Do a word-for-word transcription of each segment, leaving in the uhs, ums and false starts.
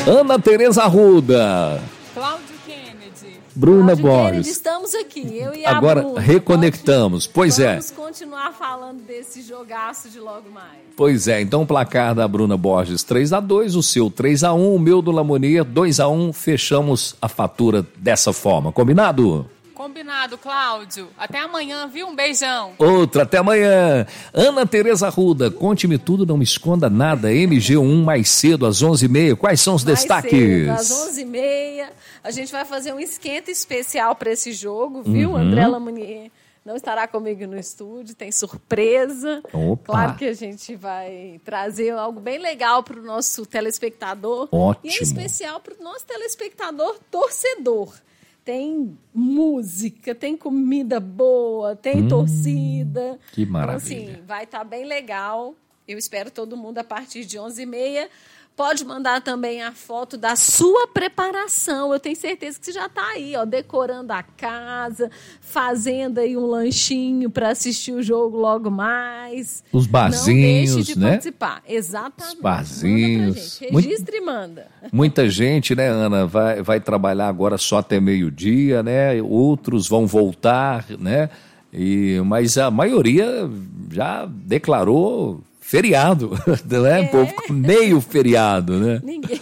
Ana Tereza Arruda. Cláudio Kennedy. Bruna Cláudio Borges. Kennedy, estamos aqui, eu e a Agora Bruna. reconectamos, pois é. Vamos continuar falando desse jogaço de logo mais. Pois é, então o placar da Bruna Borges três a dois, o seu três a um, o meu do Lamonier dois a um, fechamos a fatura dessa forma, combinado? Combinado, Cláudio. Até amanhã, viu? Um beijão. Outra, até amanhã. Ana Tereza Arruda, conte-me tudo, não me esconda nada. M G um mais cedo, às onze e meia. Quais são os Mais destaques? cedo, às onze e meia, a gente vai fazer um esquenta especial para esse jogo, viu? Uhum. André Lamonier não estará comigo no estúdio, tem surpresa. Opa. Claro que a gente vai trazer algo bem legal para o nosso telespectador. Ótimo. E em especial para o nosso telespectador torcedor. Tem música, tem comida boa, tem hum, torcida. Que maravilha. Então, assim, vai estar bem legal. Eu espero todo mundo a partir de onze e meia. Pode mandar também a foto da sua preparação. Eu tenho certeza que você já está aí, ó, decorando a casa, fazendo aí um lanchinho para assistir o jogo logo mais. Os barzinhos, Não deixe de né? participar. Exatamente. Os barzinhos. Manda pra gente. Registre e manda. Muita gente, né, Ana, vai, vai trabalhar agora só até meio-dia, né? Outros vão voltar, né? E, mas a maioria já declarou feriado, né? É. Povo, meio feriado, né? Ninguém.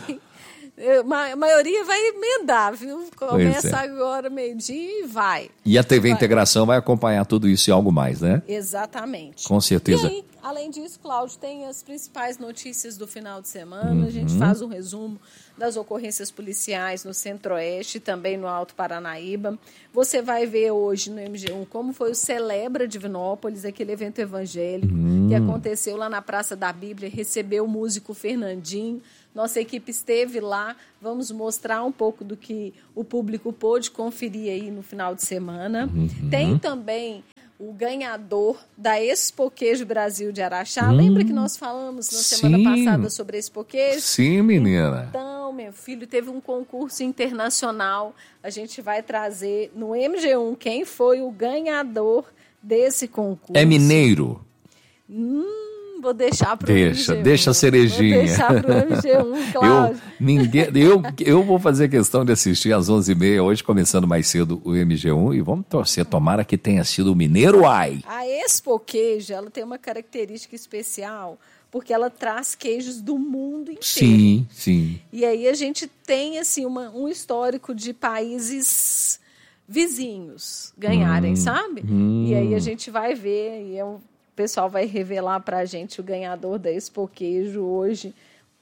A maioria vai emendar, viu? Começa é. agora, meio-dia e vai. E a T V vai. Integração vai acompanhar tudo isso e algo mais, né? Exatamente. Com certeza. E aí, além disso, Cláudio, tem as principais notícias do final de semana. Uhum. A gente faz um resumo das ocorrências policiais no Centro-Oeste e também no Alto Paranaíba. Você vai ver hoje no M G um como foi o Celebra Divinópolis, aquele evento evangélico uhum. que aconteceu lá na Praça da Bíblia, recebeu o músico Fernandinho. Nossa equipe esteve lá, vamos mostrar um pouco do que o público pôde conferir aí no final de semana. Uhum. Tem também o ganhador da Expo Queijo Brasil de Araxá. Hum, Lembra que nós falamos na sim. semana passada sobre a Expo Queijo? Sim, menina. Então, meu filho, teve um concurso internacional. A gente vai trazer no M G um quem foi o ganhador desse concurso. É mineiro? Hum... Vou deixar para o deixa, M G um. Deixa a cerejinha. Vou deixar para o M G um, Cláudio. eu, ninguém, eu, eu vou fazer questão de assistir às onze e meia, hoje começando mais cedo o M G um, e vamos torcer, tomara que tenha sido o Mineiro Ai. A Expo Queijo, ela tem uma característica especial, porque ela traz queijos do mundo inteiro. Sim, sim. E aí a gente tem assim, uma, um histórico de países vizinhos ganharem, hum, sabe? Hum. E aí a gente vai ver, e é um... O pessoal vai revelar para a gente o ganhador da Expo Queijo hoje.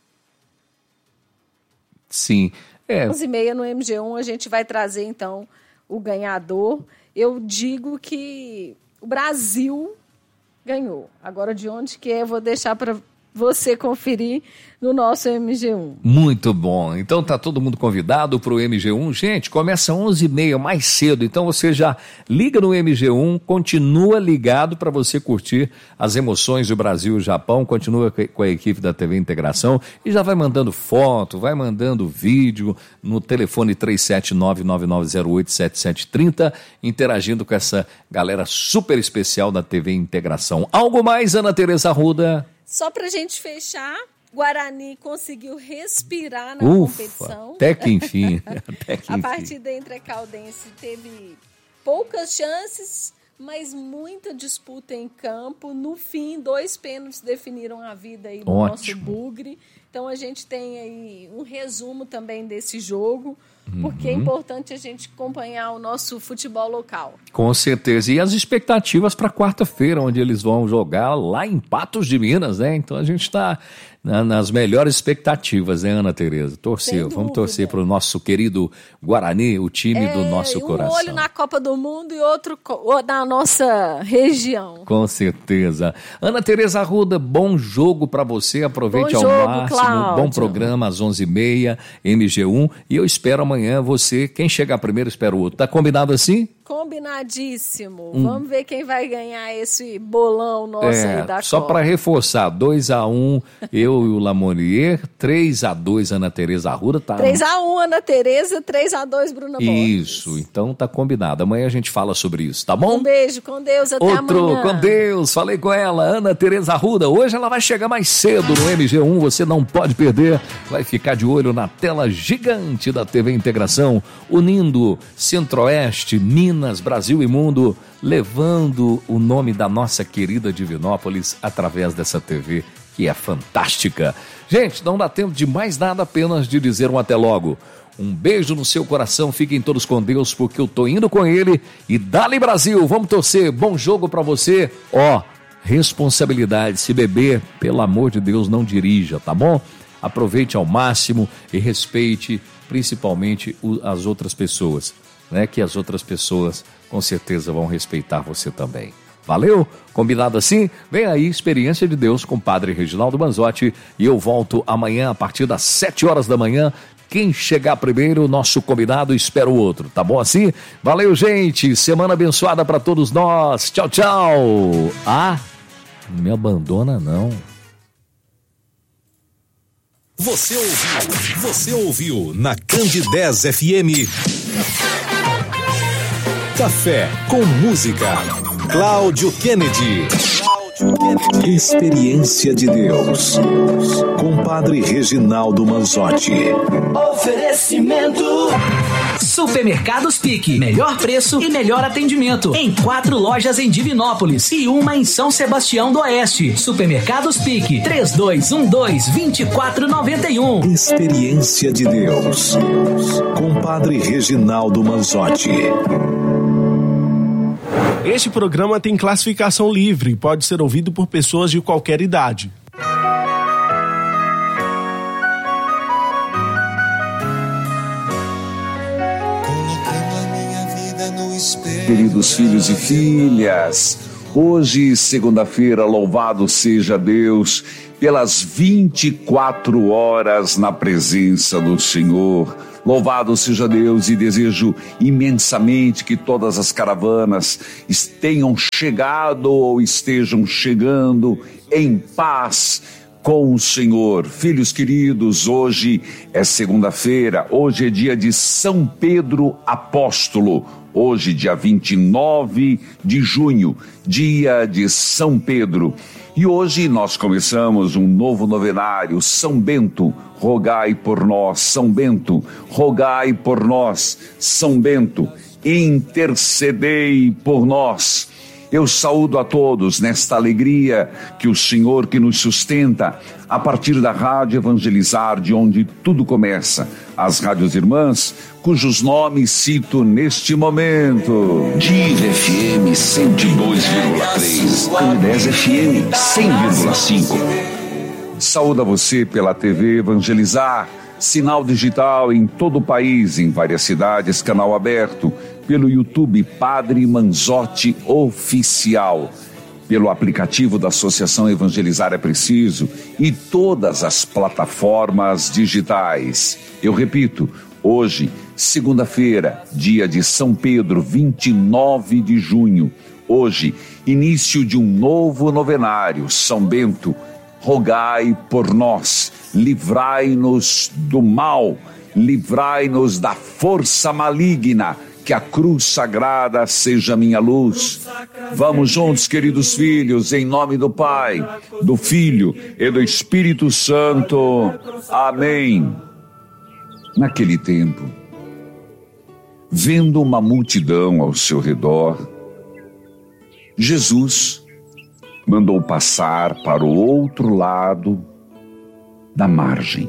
Sim. É. onze e meia no M G um a gente vai trazer, então, o ganhador. Eu digo que o Brasil ganhou. Agora, de onde que é, eu vou deixar para você conferir no nosso M G um. Muito bom. Então tá todo mundo convidado para o M G um. Gente, começa às onze e meia, mais cedo. Então você já liga no M G um, continua ligado para você curtir as emoções do Brasil e Japão, continua com a equipe da T V Integração e já vai mandando foto, vai mandando vídeo no telefone três sete nove, nove nove zero oito, sete sete três zero, interagindo com essa galera super especial da T V Integração. Algo mais, Ana Tereza Arruda? Só para a gente fechar, Guarani conseguiu respirar na Ufa, competição. Até que enfim. Até que a enfim. partida entre a Caldense teve poucas chances, mas muita disputa em campo. No fim, dois pênaltis definiram a vida aí do Ótimo. nosso Bugre. Então a gente tem aí um resumo também desse jogo, porque uhum. é importante a gente acompanhar o nosso futebol local. Com certeza. E as expectativas para quarta-feira, onde eles vão jogar lá em Patos de Minas, né? Então a gente está na, nas melhores expectativas, né, Ana Tereza? Torcer, vamos torcer para o nosso querido Guarani, o time é, do nosso um coração. Um olho na Copa do Mundo e outro na nossa região. Com certeza. Ana Tereza Arruda, bom jogo para você, aproveite bom ao jogo, máximo, Cláudio. Bom programa às onze e meia, M G um, e eu espero amanhã você, quem chegar primeiro espera o outro. Tá combinado assim? Combinadíssimo. Hum. Vamos ver quem vai ganhar esse bolão nosso é, aí da só para reforçar, dois a um eu e o Lamonier, três a dois Ana Tereza Arruda. Tá... três a um Ana Tereza, três a dois Bruna Borges. Isso, então tá combinado. Amanhã a gente fala sobre isso, tá bom? Um beijo, com Deus, até Outro, amanhã. com Deus, falei com ela, Ana Tereza Arruda. Hoje ela vai chegar mais cedo no M G um, você não pode perder. Vai ficar de olho na tela gigante da T V Integração, unindo Centro-Oeste, Minas, Brasil e mundo, levando o nome da nossa querida Divinópolis através dessa T V que é fantástica. Gente, não dá tempo de mais nada, apenas de dizer um até logo. Um beijo no seu coração, fiquem todos com Deus, porque eu tô indo com ele. E dale Brasil, vamos torcer, bom jogo pra você. Ó, responsabilidade, se beber, pelo amor de Deus, não dirija, tá bom? Aproveite ao máximo e respeite principalmente as outras pessoas, né? Que as outras pessoas com certeza vão respeitar você também. Valeu? Combinado assim? Vem aí, Experiência de Deus com o Padre Reginaldo Manzotti, e eu volto amanhã a partir das sete horas da manhã. Quem chegar primeiro, nosso combinado, espera o outro, tá bom assim? Valeu, gente, semana abençoada para todos nós. Tchau, tchau. Ah, não me abandona não. Você ouviu, você ouviu na Candidez F M Café com Música, Cláudio Kennedy. Experiência de Deus com Padre Reginaldo Manzotti. Oferecimento Supermercados Pique, melhor preço e melhor atendimento em quatro lojas em Divinópolis e uma em São Sebastião do Oeste. Supermercados Pique, três dois um dois, dois quatro nove um. Experiência de Deus com Padre Reginaldo Manzotti. Este programa tem classificação livre e pode ser ouvido por pessoas de qualquer idade. Queridos filhos e filhas, hoje, segunda-feira, louvado seja Deus pelas vinte e quatro horas na presença do Senhor. Louvado seja Deus, e desejo imensamente que todas as caravanas tenham chegado ou estejam chegando em paz com o Senhor. Filhos queridos, hoje é segunda-feira, hoje é dia de São Pedro Apóstolo. Hoje, dia vinte e nove de junho, dia de São Pedro. E hoje nós começamos um novo novenário, São Bento, rogai por nós. São Bento, rogai por nós. São Bento, intercedei por nós. Eu saúdo a todos nesta alegria que o Senhor que nos sustenta, a partir da Rádio Evangelizar, de onde tudo começa, as rádios irmãs, cujos nomes cito neste momento. Div F M cento e dois vírgula três, Candidez F M cem vírgula cinco. Saúdo a você pela T V Evangelizar, sinal digital em todo o país, em várias cidades, canal aberto, pelo YouTube Padre Manzotti Oficial, pelo aplicativo da Associação Evangelizar é Preciso e todas as plataformas digitais. Eu repito, hoje, segunda-feira, dia de São Pedro, vinte e nove de junho. Hoje, início de um novo novenário, São Bento, rogai por nós, livrai-nos do mal, livrai-nos da força maligna, que a cruz sagrada seja minha luz. Vamos juntos, queridos filhos, em nome do Pai, do Filho e do Espírito Santo. Amém. Naquele tempo, vendo uma multidão ao seu redor, Jesus mandou passar para o outro lado da margem.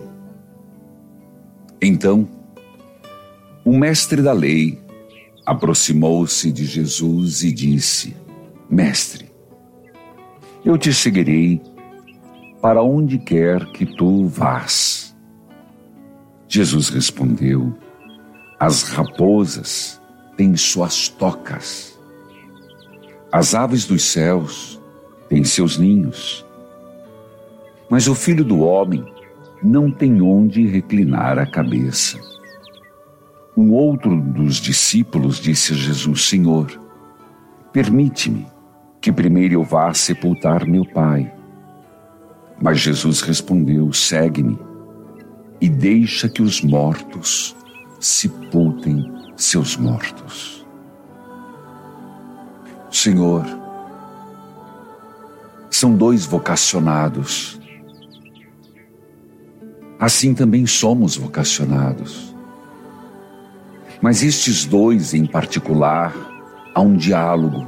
Então, o mestre da lei aproximou-se de Jesus e disse: Mestre, eu te seguirei para onde quer que tu vás. Jesus respondeu: As raposas têm suas tocas, as aves dos céus têm seus ninhos, mas o Filho do Homem não tem onde reclinar a cabeça. Um outro dos discípulos disse a Jesus: Senhor, permite-me que primeiro eu vá sepultar meu pai. Mas Jesus respondeu: segue-me e deixa que os mortos sepultem seus mortos. Senhor, são dois vocacionados. Assim também somos vocacionados. Mas estes dois em particular, há um diálogo.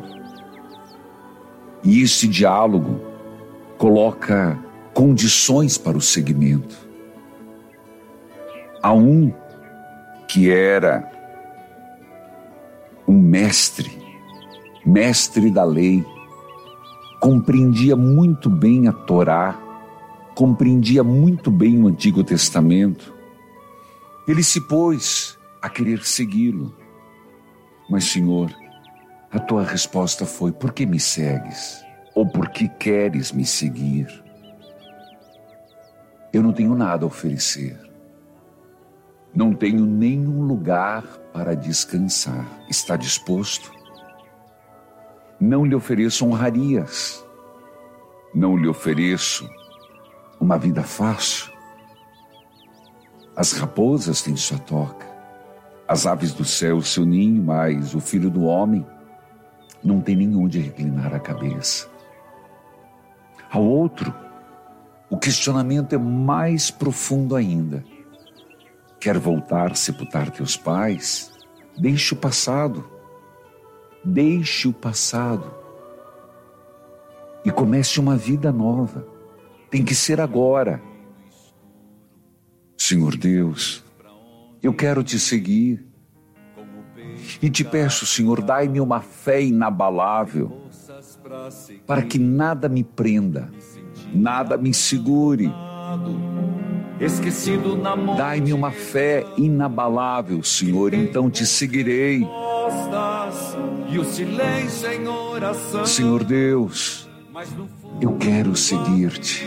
E este diálogo coloca condições para o seguimento. Há um que era um mestre, mestre da lei, compreendia muito bem a Torá, compreendia muito bem o Antigo Testamento. Ele se pôs a querer segui-lo. Mas, Senhor, a tua resposta foi: por que me segues? Ou por que queres me seguir? Eu não tenho nada a oferecer. Não tenho nenhum lugar para descansar. Está disposto? Não lhe ofereço honrarias. Não lhe ofereço uma vida fácil. As raposas têm sua toca, as aves do céu seu ninho, mas o filho do homem não tem nem onde reclinar a cabeça. Ao outro, o questionamento é mais profundo ainda. Quer voltar a sepultar teus pais? Deixe o passado. Deixe o passado. E comece uma vida nova. Tem que ser agora. Senhor Deus, eu quero te seguir. E te peço, Senhor, dai-me uma fé inabalável, para que nada me prenda, nada me segure. Dai-me uma fé inabalável, Senhor, então te seguirei. Senhor Deus, eu quero seguir-te.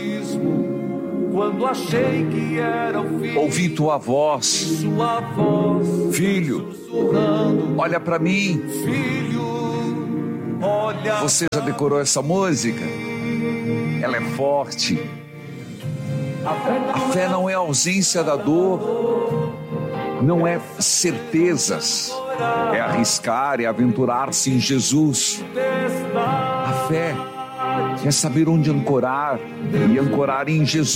Ouvi tua voz, filho, olha para mim. Você já decorou essa música? Ela é forte. A fé não é ausência da dor, não é certezas, é arriscar, é aventurar-se em Jesus. A fé é saber onde ancorar e ancorar em Jesus.